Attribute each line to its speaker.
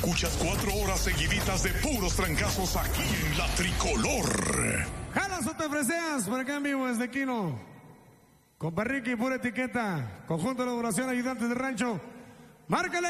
Speaker 1: Escuchas 4 horas seguiditas de puros trancazos aquí en La Tricolor.
Speaker 2: Jalas o te freseas, por acá en vivo desde Quino. Compa Ricky, pura etiqueta. Conjunto de elaboración, ayudantes de rancho. Márcale.